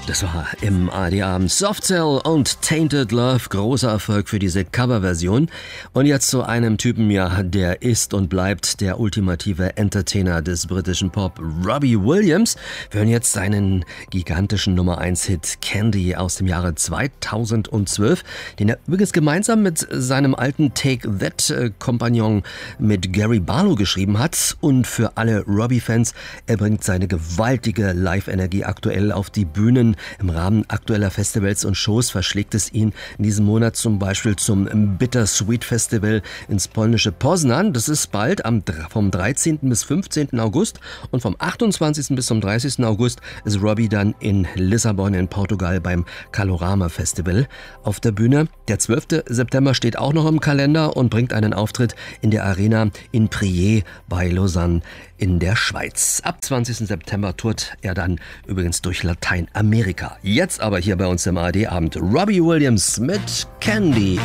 Das war im ARD-Abend Soft Cell und Tainted Love. Großer Erfolg für diese Coverversion. Und jetzt zu einem Typen, ja, der ist und bleibt der ultimative Entertainer des britischen Pop, Robbie Williams. Wir hören jetzt seinen gigantischen Nummer-1-Hit Candy aus dem Jahre 2012, den er übrigens gemeinsam mit seinem alten Take That-Kompagnon mit Gary Barlow geschrieben hat. Und für alle Robbie-Fans, er bringt seine gewaltige Live-Energie aktuell auf die Bühnen. Im Rahmen aktueller Festivals und Shows verschlägt es ihn in diesem Monat zum Beispiel zum Bittersweet Festival ins polnische Poznan. Das ist bald vom 13. bis 15. August und vom 28. bis zum 30. August ist Robbie dann in Lissabon in Portugal beim Calorama Festival auf der Bühne. Der 12. September steht auch noch im Kalender und bringt einen Auftritt in der Arena in Prié bei Lausanne in der Schweiz. Ab 20. September tourt er dann übrigens durch Lateinamerika. Jetzt aber hier bei uns im ARD-Abend Robbie Williams mit Candy.